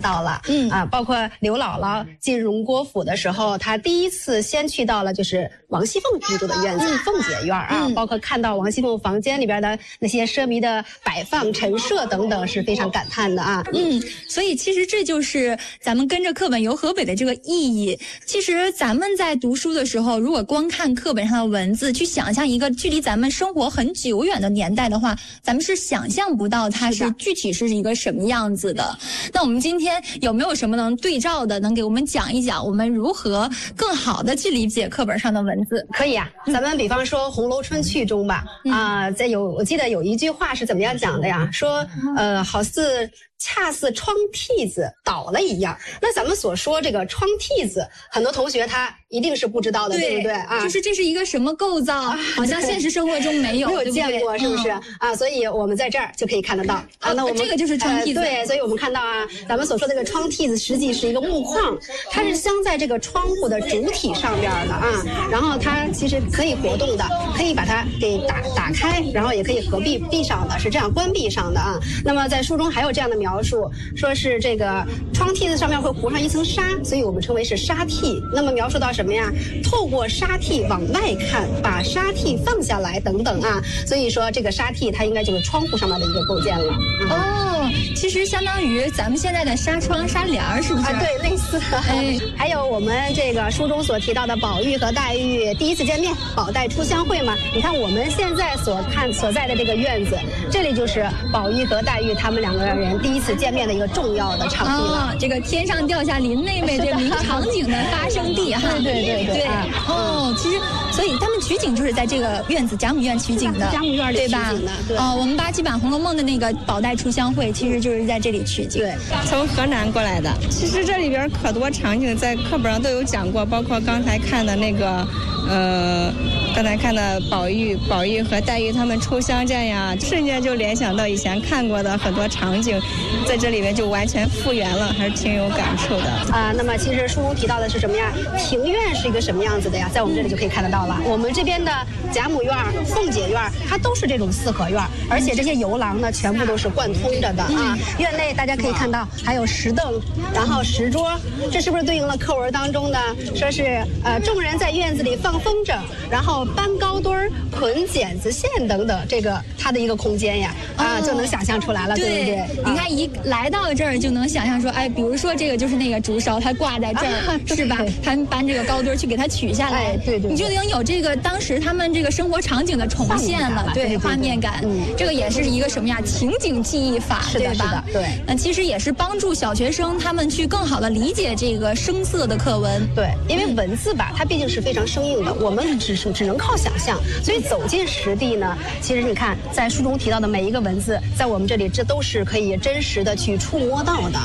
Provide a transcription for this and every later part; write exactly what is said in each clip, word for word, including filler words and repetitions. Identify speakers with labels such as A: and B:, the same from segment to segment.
A: 到了。嗯啊，包括刘姥姥进荣国府的时候，她第一次先去到了就是王熙凤居住的院子，嗯、凤姐院啊、嗯，包括看到王熙凤房间里边的那些奢靡的摆放、陈设等等，是非常感叹的啊。
B: 嗯，所以其实这就是咱们跟着课本游河北的这个意义。其实咱们在读书的时候，如果光看课本上的文字，去想象一个距离咱们生活很久远的年代的话，咱们是想象不到它是具体是一个什么样子的。那我们今天有没有什么能对照的，能给我们讲一讲我们如何更好的去理解课本上的文字？
A: 可以啊，咱们比方说《红楼春趣》中吧，啊、呃，在有我记得有一句话是怎么样讲的呀？说呃，好似恰似窗屉子倒了一样。那咱们所说这个窗屉子，很多同学他一定是不知道的， 对, 对不对啊？
B: 就是这是一个什么构造？啊、好像现实生活中没有，
A: 没有见过，
B: 对不对？
A: 是不是、嗯、啊？所以我们在这儿就可以看得到啊。那我们
B: 这个就是窗屉子、
A: 呃，对，所以我们看到啊，咱们所说的这个窗屉子，实际是一个木框，它是镶在这个窗户的主体上边的啊。然后它其实可以活动的，可以把它给打打开，然后也可以合闭闭上的，是这样关闭上的啊。那么在书中还有这样的描述，说是这个窗屉子上面会糊上一层纱，所以我们称为是纱屉。那么描述到什么呀？透过纱屉往外看，把纱屉放下来等等啊。所以说这个纱屉它应该就是窗户上面的一个构建了。
B: 嗯、哦，其实相当于咱们现在的纱窗、纱帘儿，是不是？
A: 啊，对，类似。哎，还有我们这个书中所提到的宝玉和黛玉第一次见面，宝黛初相会嘛。你看我们现在所看所在的这个院子，这里就是宝玉和黛玉他们两个人第一次见面的一个重要的场地了。
B: 啊，这个天上掉下林妹妹这名场景的发生地哈。
A: 对对对对。
B: 对啊、哦，其实所以他们取景就是在这个院子贾母院取景的，
A: 贾母院
B: 对吧？
A: 对。
B: 哦，我们八七版《红楼梦》的那个宝黛初相会，其实就是在这里取景。
A: 对，
C: 从河南过来的。其实这里边可多场景在课本上都有讲过，包括刚才看的那个，呃。刚才看到宝玉、宝玉和黛玉他们初相见呀，瞬间就联想到以前看过的很多场景，在这里面就完全复原了，还是挺有感触的
A: 啊。那么其实书中提到的是什么呀？庭院是一个什么样子的呀？在我们这里就可以看得到了。我们这边的贾母院、凤姐院，它都是这种四合院，而且这些游廊呢，全部都是贯通着的啊。院内大家可以看到还有石凳，然后石桌，这是不是对应了课文当中的说是呃众人在院子里放风筝，然后搬高墩儿、捆剪子线等等，这个它的一个空间呀，啊，哦、就能想象出来了，对, 对不对？
B: 你看一来到这儿就能想象说，哎，比如说这个就是那个竹梢，它挂在这儿，啊、是吧？他们搬这个高墩儿去给它取下来，
A: 哎、对, 对对，
B: 你就能有这个当时他们这个生活场景的重现了，对，画面感。嗯，这个也是一个什么呀？情景记忆法，
A: 是的
B: 对吧？
A: 是的，对。
B: 那其实也是帮助小学生他们去更好的理解这个生涩的课文。
A: 对，因为文字吧，它毕竟是非常生硬的，我们只是只能靠想象，所以走进实地呢，其实你看，在书中提到的每一个文字，在我们这里这都是可以真实的去触摸到的。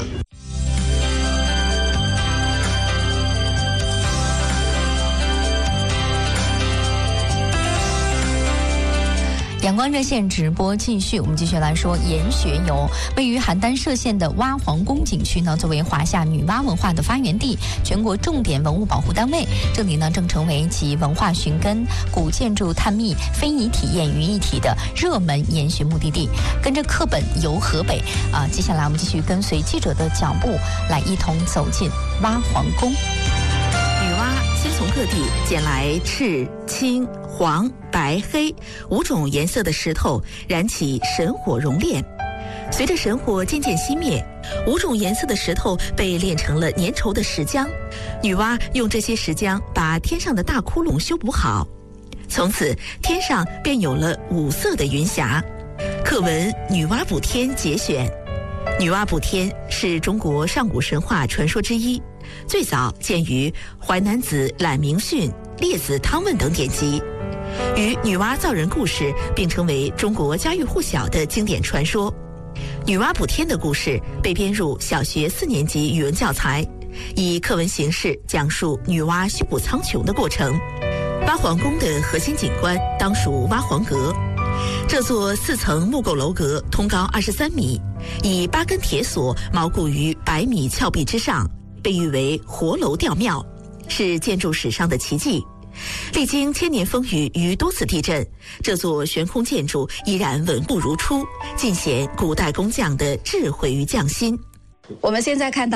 D: 阳光热线直播继续，我们继续来说研学游。位于邯郸歙县的蛙皇宫景区呢，作为华夏女娲文化的发源地，全国重点文物保护单位，这里呢正成为集文化寻根、古建筑探秘、非遗体验于一体的热门研学目的地。跟着课本游河北啊，接下来我们继续跟随记者的脚步，来一同走进蛙皇宫。
E: 女娲先从各地捡来赤、青、黄、白、黑五种颜色的石头，燃起神火熔炼。随着神火渐渐熄灭，五种颜色的石头被炼成了粘稠的石浆。女娲用这些石浆把天上的大窟窿修补好，从此天上便有了五色的云霞。课文《女娲补天》节选。女娲补天是中国上古神话传说之一，最早见于《淮南子·览明训》《列子·汤问》等典籍，与女娲造人故事并成为中国家喻户晓的经典传说。女娲补天的故事被编入小学四年级语文教材，以课文形式讲述女娲修补苍穹的过程。蛙皇宫的核心景观当属蛙皇阁，这座四层木构楼阁通高二十三米，以八根铁索锚固于百米峭壁之上，被誉为活楼吊庙，是建筑史上的奇迹。历经千年风雨与多次地震，这座悬空建筑依然稳固如初，尽显古代工匠的智慧与匠心。
A: 我们现在看到